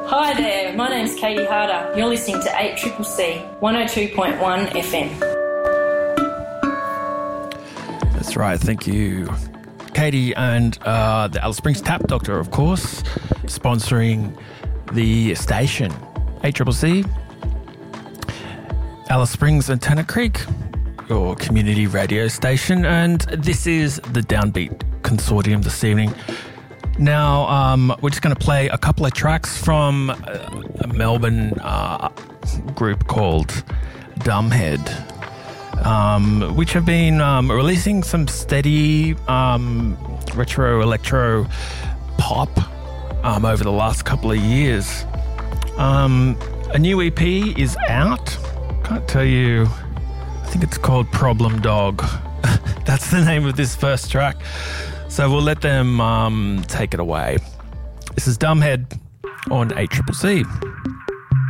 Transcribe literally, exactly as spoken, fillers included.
Hi there, my name's Katie Harder. You're listening to eight C C C, one oh two point one F M. That's right, thank you. Katie and uh, the Alice Springs Tap Doctor, of course, sponsoring the station, eight C C C, Alice Springs and Tennant Creek, your community radio station, and this is the Downbeat Consortium this evening. Now, um, we're just going to play a couple of tracks from a Melbourne uh, group called Dumbhead, um, which have been um, releasing some steady um, retro electro pop um, over the last couple of years. Um, a new E P is out. Can't tell you. I think it's called Problem Dog. That's the name of this first track. So we'll let them um, take it away. This is Dumbhead on eight C C C.